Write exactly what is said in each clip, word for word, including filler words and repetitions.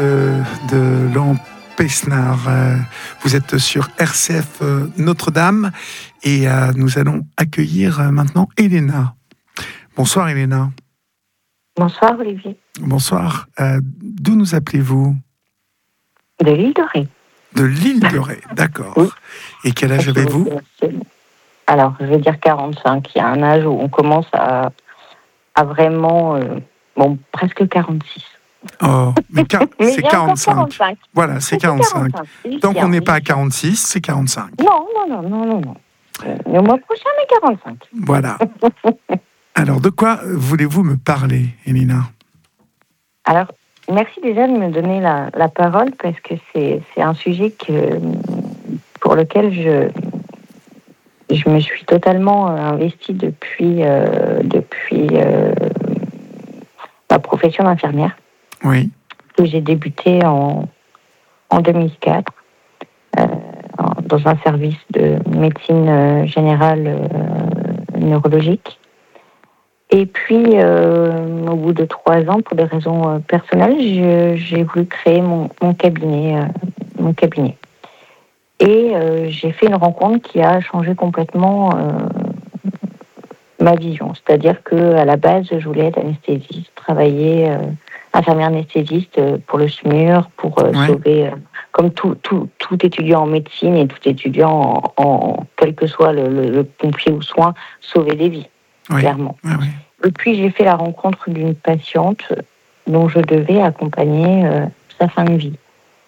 Euh, de Laurent Pesnard. Euh, vous êtes sur R C F euh, Notre-Dame et euh, nous allons accueillir euh, maintenant Elena. Bonsoir Elena. Bonsoir Olivier. Bonsoir. Euh, d'où nous appelez-vous ? De l'île de Ré. De l'île de Ré, d'accord. Oui. Et quel âge avez-vous ? Alors, je vais dire quarante-cinq. Il y a un âge où on commence à, à vraiment... Euh, bon, presque quarante-six. Oh, mais, car, mais c'est quarante-cinq. quarante-cinq. Voilà, c'est, c'est quarante-cinq. quarante-cinq. Tant qu'on n'est pas à quarante-six, c'est quarante-cinq. Non, non, non, non, non. non. Euh, le mois prochain, on est quarante-cinq. Voilà. Alors, de quoi voulez-vous me parler, Elena ? Alors, merci déjà de me donner la, la parole parce que c'est, c'est un sujet que, pour lequel je, je me suis totalement investie depuis, euh, depuis euh, ma profession d'infirmière. Oui. Que j'ai débuté en, en deux mille quatre euh, dans un service de médecine euh, générale euh, neurologique. Et puis, euh, au bout de trois ans, pour des raisons euh, personnelles, je, j'ai voulu créer mon, mon cabinet, euh, mon cabinet. Et euh, j'ai fait une rencontre qui a changé complètement euh, ma vision. C'est-à-dire que à la base, je voulais être anesthésiste, travailler euh, infirmière anesthésiste pour le S M U R, pour euh, ouais. sauver, euh, comme tout, tout, tout étudiant en médecine et tout étudiant en, en quel que soit le, le, le pompier ou soin, sauver des vies, oui. clairement. Oui, oui. Et puis j'ai fait la rencontre d'une patiente dont je devais accompagner euh, sa fin de vie.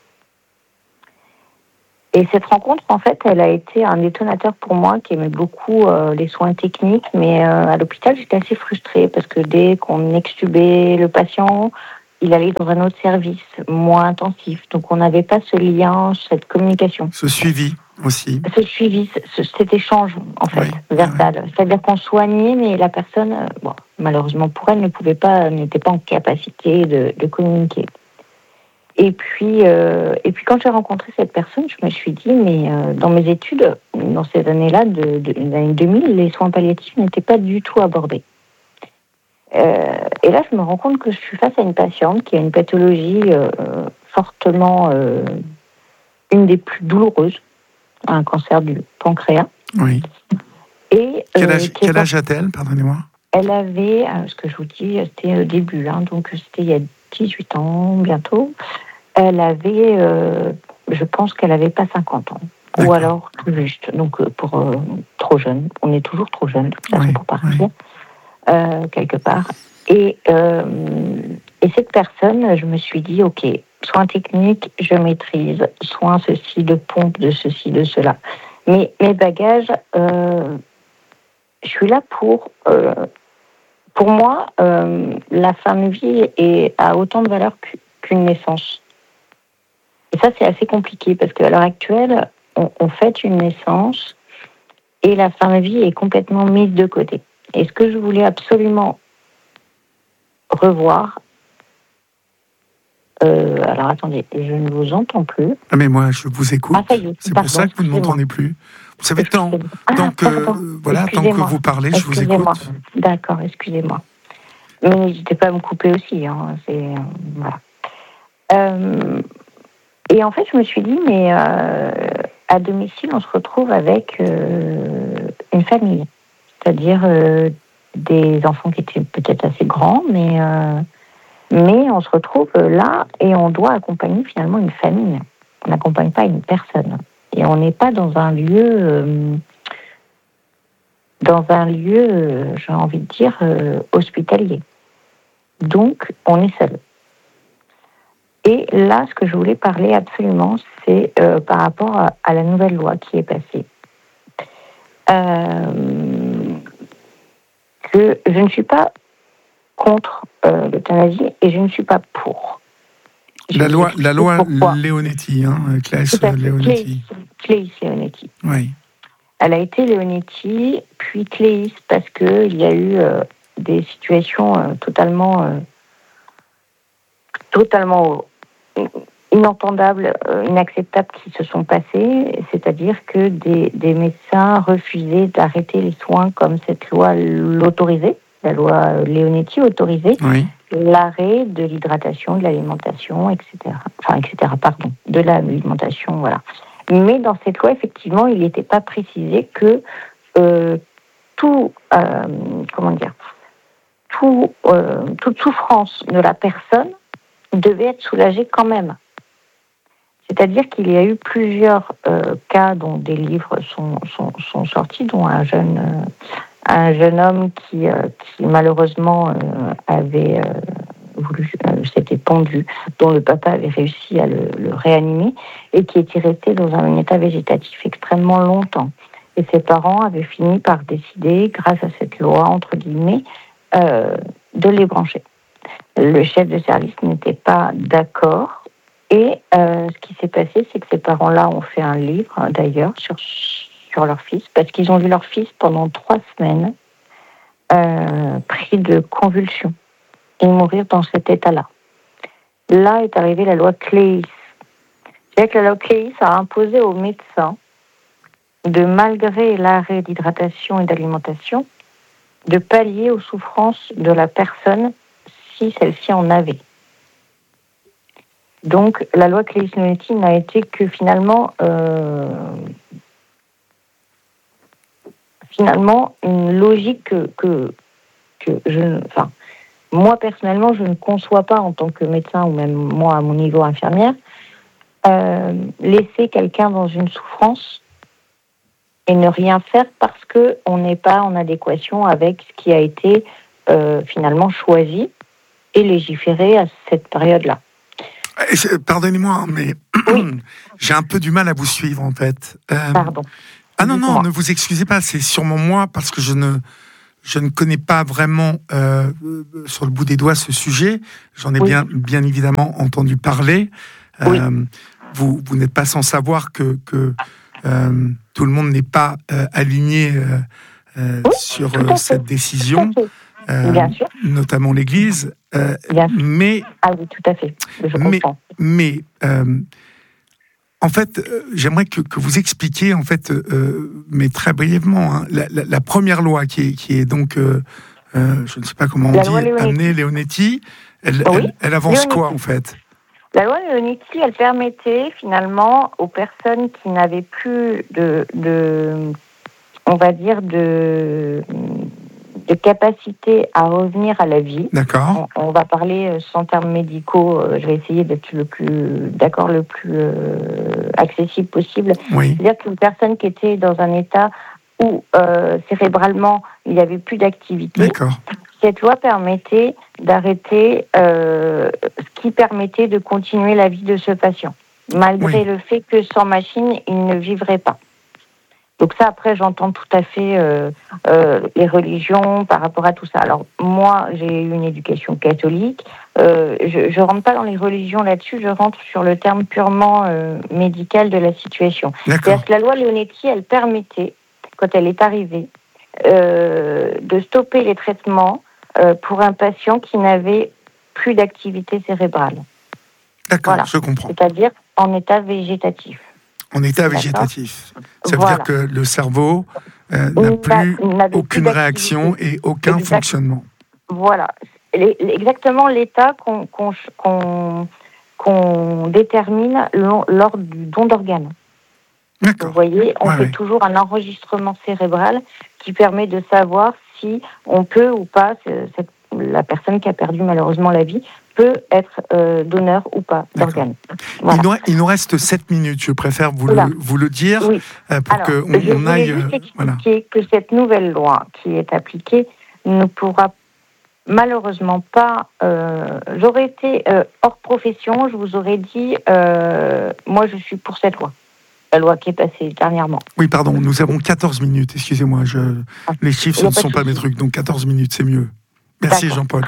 Et cette rencontre, en fait, elle a été un détonateur pour moi qui aimait beaucoup euh, les soins techniques, mais euh, à l'hôpital, j'étais assez frustrée parce que dès qu'on extubait le patient, il allait dans un autre service, moins intensif. Donc on n'avait pas ce lien, cette communication. Ce suivi aussi. Ce suivi, ce, cet échange, en fait, oui, verbal. Oui. C'est-à-dire qu'on soignait, mais la personne, bon, malheureusement pour elle, ne pouvait pas, n'était pas en capacité de, de communiquer. Et puis, euh, et puis quand j'ai rencontré cette personne, je me suis dit, mais euh, dans mes études, dans ces années-là, de, de, de l'année deux mille, les soins palliatifs n'étaient pas du tout abordés. Euh, et là, je me rends compte que je suis face à une patiente qui a une pathologie euh, fortement, euh, une des plus douloureuses, un cancer du pancréas. Oui. Et, quel âge, euh, quel âge a-t-elle, pardonnez-moi ? Elle avait, ce que je vous dis, c'était au début, hein, donc c'était il y a dix-huit ans bientôt. Elle avait, euh, je pense qu'elle n'avait pas cinquante ans. D'accord. Ou alors tout juste, donc pour euh, trop jeune. On est toujours trop jeune, de toute façon, oui, pour partir, oui. euh, quelque part. Et, euh, et cette personne, je me suis dit, ok, soins techniques, je maîtrise, soins ceci, de pompe, de ceci, de cela. Mais mes bagages, euh, je suis là pour... Euh, pour moi, euh, la fin de vie est, a autant de valeur qu'une naissance. Et ça, c'est assez compliqué parce qu'à l'heure actuelle, on, on fête une naissance et la fin de vie est complètement mise de côté. Et ce que je voulais absolument revoir... Euh, alors, attendez, je ne vous entends plus. Ah, mais moi, je vous écoute. Ah, ça y est, c'est pardon, pour ça que vous ne m'entendez plus. Vous savez, tant, ah, tant, que, euh, voilà, tant que vous parlez, je vous écoute. D'accord, excusez-moi. Mais n'hésitez pas à me couper aussi. Hein, c'est, euh, voilà. Euh, et en fait, je me suis dit, mais euh, à domicile, on se retrouve avec euh, une famille. C'est-à-dire euh, des enfants qui étaient peut-être assez grands, mais, euh, mais on se retrouve là et on doit accompagner finalement une famille. On n'accompagne pas une personne. Et on n'est pas dans un lieu... Euh, dans un lieu, euh, j'ai envie de dire, euh, hospitalier. Donc, on est seul. Et là, ce que je voulais parler absolument, c'est euh, par rapport à, à la nouvelle loi qui est passée. Euh, que je ne suis pas contre euh, l'euthanasie et je ne suis pas pour. Je la loi, la loi Leonetti, hein, Claes Leonetti. Claes Leonetti. Oui. Elle a été Leonetti, puis Claes, parce qu'il y a eu euh, des situations euh, totalement... Euh, totalement inentendables, inacceptables qui se sont passées, c'est-à-dire que des, des médecins refusaient d'arrêter les soins comme cette loi l'autorisait, la loi Leonetti autorisait, oui. l'arrêt de l'hydratation, de l'alimentation, et cetera. Enfin, et cetera, pardon, de l'alimentation, voilà. Mais dans cette loi, effectivement, il n'était pas précisé que euh, tout, euh, comment dire, tout, euh, toute souffrance de la personne devait être soulagée quand même. C'est-à-dire qu'il y a eu plusieurs euh, cas dont des livres sont, sont, sont sortis, dont un jeune, euh, un jeune homme qui, euh, qui malheureusement euh, avait euh, voulu, euh, s'était pendu, dont le papa avait réussi à le, le réanimer et qui était resté dans un état végétatif extrêmement longtemps. Et ses parents avaient fini par décider, grâce à cette loi, entre guillemets, euh, de les brancher. Le chef de service n'était pas d'accord. Et euh, ce qui s'est passé, c'est que ces parents-là ont fait un livre, d'ailleurs, sur, sur leur fils, parce qu'ils ont vu leur fils pendant trois semaines euh, pris de convulsions et mourir dans cet état-là. Là est arrivée la loi Claeys. C'est-à-dire que la loi Claeys a imposé aux médecins de, malgré l'arrêt d'hydratation et d'alimentation, de pallier aux souffrances de la personne si celle-ci en avait. Donc, la loi Claeys-Leonetti n'a été que finalement, euh, finalement une logique que, que, que je, enfin, moi personnellement, je ne conçois pas en tant que médecin ou même moi à mon niveau infirmière, euh, laisser quelqu'un dans une souffrance et ne rien faire parce que on n'est pas en adéquation avec ce qui a été euh, finalement choisi et légiféré à cette période-là. Pardonnez-moi, mais oui. J'ai un peu du mal à vous suivre, en fait. Euh... Pardon. Ah non, non, ne vous excusez pas, c'est sûrement moi, parce que je ne, je ne connais pas vraiment, euh, sur le bout des doigts, ce sujet. J'en ai oui. bien, bien évidemment entendu parler. Euh, oui. Vous, vous n'êtes pas sans savoir que, que euh, tout le monde n'est pas euh, aligné euh, euh, oui, sur euh, cette décision. Euh, Bien sûr. Notamment l'Église, euh, mais ah oui, tout à fait. Je mais comprends. mais euh, en fait, euh, j'aimerais que, que vous expliquiez en fait, euh, mais très brièvement, hein, la, la, la première loi qui est qui est donc, euh, euh, je ne sais pas comment on la dit, amenée Leonetti, elle, oui. elle, elle avance Leonetti. Quoi en fait? La loi Leonetti, elle permettait finalement aux personnes qui n'avaient plus de, de on va dire de de capacité à revenir à la vie. D'accord. On, on va parler sans termes médicaux, euh, je vais essayer d'être le plus d'accord, le plus euh, accessible possible. Oui. C'est-à-dire qu'une personne qui était dans un état où euh, cérébralement il n'y avait plus d'activité, D'accord. cette loi permettait d'arrêter, euh, ce qui permettait de continuer la vie de ce patient, malgré oui. le fait que sans machine, il ne vivrait pas. Donc ça, après, j'entends tout à fait euh, euh, les religions par rapport à tout ça. Alors, moi, j'ai eu une éducation catholique. Euh, je ne rentre pas dans les religions là-dessus, je rentre sur le terme purement euh, médical de la situation. C'est-à-dire que la loi Leonetti, elle permettait, quand elle est arrivée, euh, de stopper les traitements euh, pour un patient qui n'avait plus d'activité cérébrale. D'accord, voilà. Je comprends. C'est-à-dire en état végétatif. En état végétatif. Ça voilà. veut dire que le cerveau euh, n'a plus aucune plus réaction et aucun exact. fonctionnement. Voilà. Exactement l'état qu'on, qu'on, qu'on, qu'on détermine lors du don d'organes. D'accord. Vous voyez, on ouais, fait ouais. toujours un enregistrement cérébral qui permet de savoir si on peut ou pas, cette, la personne qui a perdu malheureusement la vie, peut être euh, donneur ou pas d'organes. Voilà. Il, nous, il nous reste sept minutes, je préfère vous, le, vous le dire, oui. euh, pour Alors, qu'on je on aille... Je voulais juste voilà. expliquer que cette nouvelle loi qui est appliquée ne pourra malheureusement pas... Euh, j'aurais été euh, hors profession, je vous aurais dit, euh, moi je suis pour cette loi. La loi qui est passée dernièrement. Oui, pardon, nous avons quatorze minutes, excusez-moi, je... ah, les chiffres ne sont pas mes trucs, donc quatorze minutes, c'est mieux. Merci D'accord. Jean-Paul.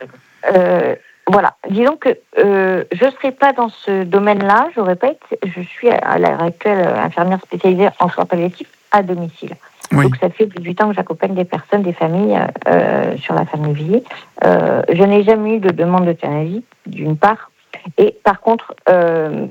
Euh, voilà, disons que euh, je ne serais pas dans ce domaine-là, j'aurais pas été, je suis à l'heure actuelle infirmière spécialisée en soins palliatifs à domicile. Oui. Donc ça fait dix-huit ans que j'accompagne des personnes, des familles euh, sur la fin de vie. Euh, je n'ai jamais eu de demande d'euthanasie, d'une part, et par contre... Euh,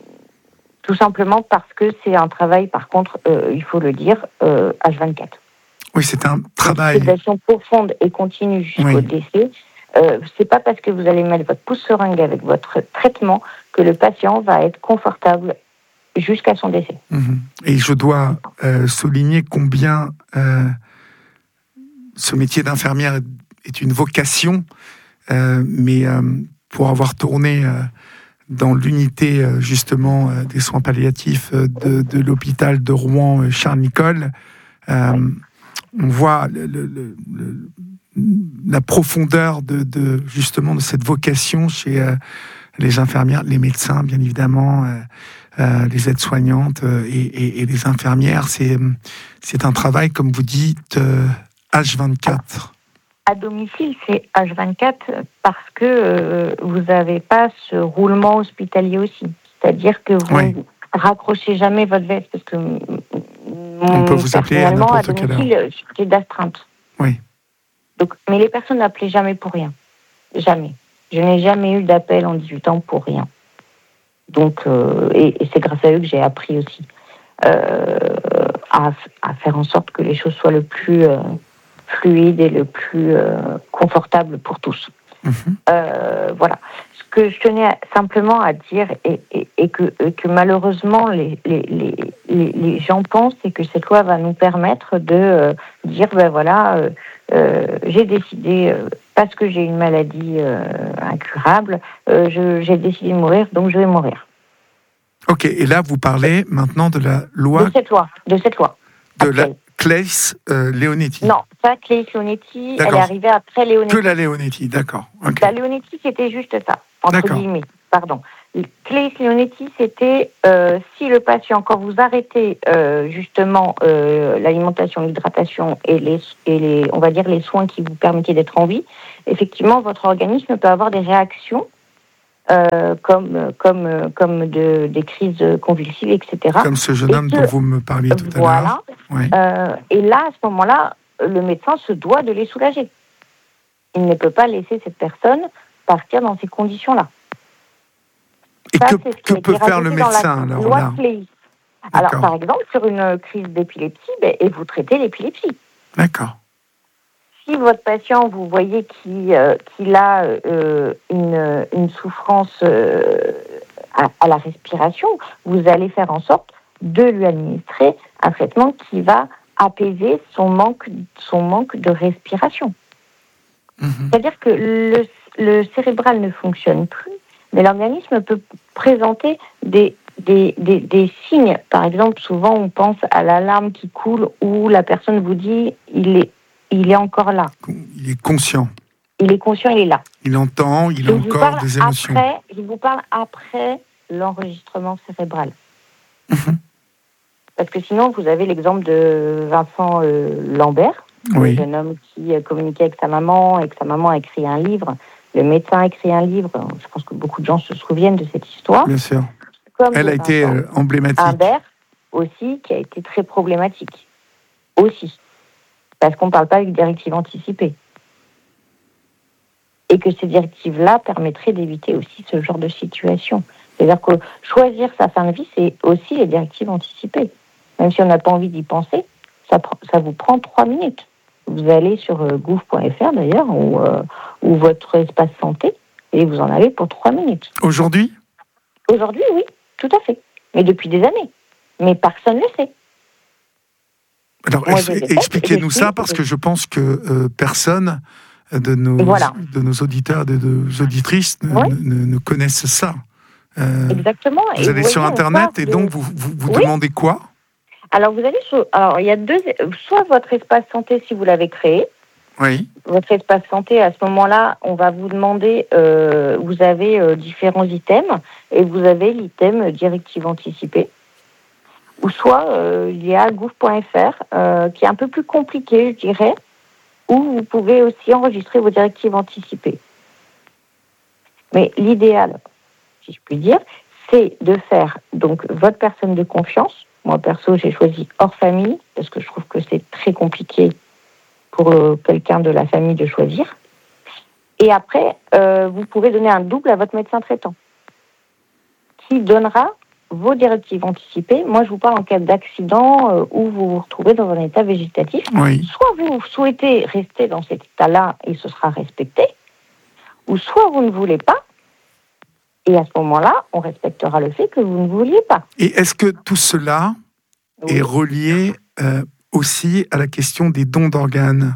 tout simplement parce que c'est un travail, par contre, euh, il faut le dire, euh, H vingt-quatre. Oui, c'est un travail... Une sédation profonde et continue jusqu'au oui. décès. Euh, c'est pas parce que vous allez mettre votre pouce-seringue avec votre traitement que le patient va être confortable jusqu'à son décès. Mmh. Et je dois euh, souligner combien euh, ce métier d'infirmière est une vocation, euh, mais euh, pour avoir tourné euh, dans l'unité euh, justement euh, des soins palliatifs euh, de, de l'hôpital de Rouen euh, Charles Nicolle, euh, oui. on voit le, le, le, le, la profondeur de, de justement de cette vocation chez euh, les infirmières, les médecins bien évidemment, euh, euh, les aides-soignantes euh, et, et, et les infirmières. C'est, c'est un travail, comme vous dites, euh, H vingt-quatre. À domicile, c'est H vingt-quatre parce que euh, vous n'avez pas ce roulement hospitalier aussi. C'est-à-dire que vous ne oui. raccrochez jamais votre veste parce que on peut vous appeler à n'importe quelle heure. À domicile, j'ai d'astreinte. Oui. Donc, mais les personnes n'appelaient jamais pour rien. Jamais. Je n'ai jamais eu d'appel en dix-huit ans pour rien. Donc, euh, et, et c'est grâce à eux que j'ai appris aussi euh, à, à faire en sorte que les choses soient le plus... Euh, fluide et le plus euh, confortable pour tous. Mmh. Euh, voilà. Ce que je tenais simplement à dire et, et, et, que, et que malheureusement les, les, les, les, les gens pensent, c'est que cette loi va nous permettre de euh, dire ben voilà, euh, euh, j'ai décidé euh, parce que j'ai une maladie euh, incurable, euh, je, j'ai décidé de mourir, donc je vais mourir. Ok. Et là vous parlez maintenant de la loi. De cette loi. De cette loi. De la Claes euh, Leonetti. Non, pas Claes Leonetti, elle est arrivée après Leonetti. Que la Leonetti, d'accord. Okay. La Leonetti, c'était juste ça, entre d'accord. guillemets, pardon. Claes Leonetti, c'était euh, si le patient, quand vous arrêtez euh, justement euh, l'alimentation, l'hydratation et les, et les, on va dire les soins qui vous permettaient d'être en vie, effectivement, votre organisme peut avoir des réactions Euh, comme comme comme de, des crises convulsives, et cetera. Comme ce jeune homme que, dont vous me parliez tout voilà, à l'heure. Oui. Euh, et là, à ce moment-là, le médecin se doit de les soulager. Il ne peut pas laisser cette personne partir dans ces conditions-là. Et Ça, que, que peut faire le médecin la alors, loi là Claes. Alors, par exemple, sur une crise d'épilepsie, ben, et vous traitez l'épilepsie. D'accord. Si votre patient, vous voyez qu'il, euh, qu'il a euh, une, une souffrance euh, à, à la respiration, vous allez faire en sorte de lui administrer un traitement qui va apaiser son manque, son manque de respiration. Mmh. C'est-à-dire que le, le cérébral ne fonctionne plus, mais l'organisme peut présenter des, des, des, des signes. Par exemple, souvent on pense à l'alarme qui coule où la personne vous dit il est Il est encore là. Il est conscient. Il est conscient, il est là. Il entend, il a encore des émotions. Après, je vous parle après l'enregistrement cérébral. Mmh. Parce que sinon, vous avez l'exemple de Vincent euh, Lambert, oui. Le jeune homme qui communiquait avec sa maman et que sa maman a écrit un livre. Le médecin a écrit un livre. Je pense que beaucoup de gens se souviennent de cette histoire. Bien sûr. Comme Elle a été euh, emblématique. Lambert aussi, qui a été très problématique. Aussi. Parce qu'on ne parle pas avec directives anticipées. Et que ces directives-là permettraient d'éviter aussi ce genre de situation. C'est-à-dire que choisir sa fin de vie, c'est aussi les directives anticipées. Même si on n'a pas envie d'y penser, ça, ça vous prend trois minutes. Vous allez sur euh, gouv point f r d'ailleurs, ou, euh, ou votre espace santé, et vous en avez pour trois minutes. Aujourd'hui ? Aujourd'hui, oui, tout à fait. Mais depuis des années. Mais personne ne le sait. Alors, Moi, expliquez-nous ça, parce que je pense que euh, personne de nos, voilà. de nos auditeurs, de nos auditrices ne, oui. ne, ne connaissent ça. Euh, Exactement. Vous et allez vous sur voyez, Internet et de... donc vous, vous, vous oui. demandez quoi ? Alors, vous allez sur... Alors, il y a deux... Soit votre espace santé, si vous l'avez créé. Oui. Votre espace santé, à ce moment-là, on va vous demander... Euh, vous avez euh, différents items et vous avez l'item directive anticipée. Ou soit euh, il y a gouv point f r euh, qui est un peu plus compliqué, je dirais, où vous pouvez aussi enregistrer vos directives anticipées. Mais l'idéal, si je puis dire, c'est de faire donc votre personne de confiance. Moi, perso, j'ai choisi hors famille, parce que je trouve que c'est très compliqué pour euh, quelqu'un de la famille de choisir. Et après, euh, vous pouvez donner un double à votre médecin traitant, qui donnera vos directives anticipées. Moi, je vous parle en cas d'accident euh, où vous vous retrouvez dans un état végétatif. Oui. Soit vous souhaitez rester dans cet état-là et ce sera respecté, ou soit vous ne voulez pas, et à ce moment-là, on respectera le fait que vous ne vouliez pas. Et est-ce que tout cela Oui. est relié euh, aussi à la question des dons d'organes?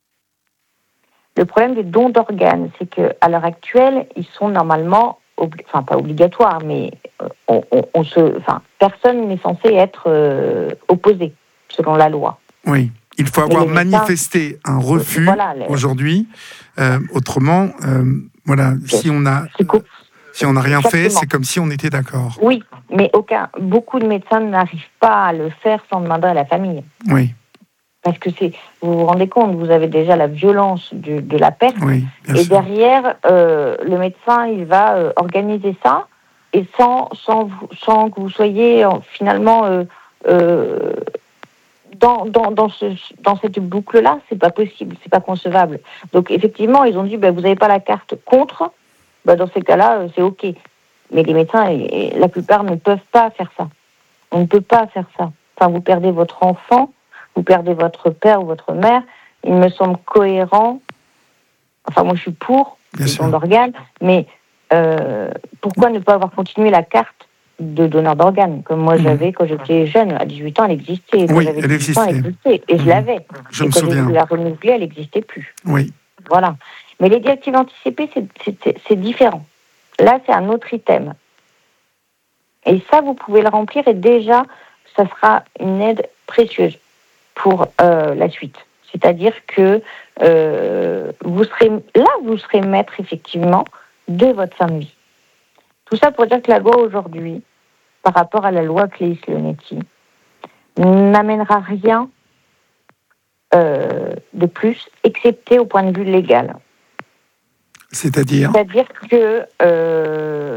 Le problème des dons d'organes, c'est qu'à l'heure actuelle, ils sont normalement, obli- enfin pas obligatoires, mais euh, on, on, on se, enfin, personne n'est censé être euh, opposé, selon la loi. Oui, il faut Mais avoir les médecins- manifesté un refus Voilà, les- aujourd'hui. Euh, autrement, euh, voilà, si on a, C'est co- si on n'a rien fait, Exactement. c'est comme si on était d'accord. Oui, mais aucun, beaucoup de médecins n'arrivent pas à le faire sans demander à la famille. Oui, Parce que c'est, vous vous rendez compte, vous avez déjà la violence du- de la perte, oui, bien et sûr. derrière, euh, le médecin, il va euh, organiser ça, et sans, sans, vous- sans que vous soyez euh, finalement euh, euh, dans, dans, dans, ce, dans cette boucle-là, c'est pas possible, c'est pas concevable. Donc effectivement, ils ont dit, ben, vous n'avez pas la carte contre, ben, dans ces cas-là, euh, c'est OK. Mais les médecins, et- et la plupart ne peuvent pas faire ça. On ne peut pas faire ça. Enfin, vous perdez votre enfant, vous perdez votre père ou votre mère. Il me semble cohérent. Enfin, moi, je suis pour Bien les sûr. dons d'organes, mais euh, pourquoi ne pas avoir continué la carte de donneur d'organes, comme moi Mhm. j'avais quand j'étais jeune, à dix-huit ans, elle existait. Quand Oui, j'avais elle dix-huit ans, elle existait. existait. Et je Mhm. l'avais. Je et me quand j'ai souviens. voulu la renouveler, elle n'existait plus. Oui, Voilà. Mais les directives anticipées, c'est, c'est, c'est différent. Là, c'est un autre item. Et ça, vous pouvez le remplir et déjà, ça sera une aide précieuse pour euh, la suite. C'est-à-dire que euh, vous serez là, vous serez maître effectivement de votre fin de vie. Tout ça pour dire que la loi aujourd'hui, par rapport à la loi Claeys-Leonetti, n'amènera rien euh, de plus, excepté au point de vue légal. c'est-à-dire C'est-à-dire que euh,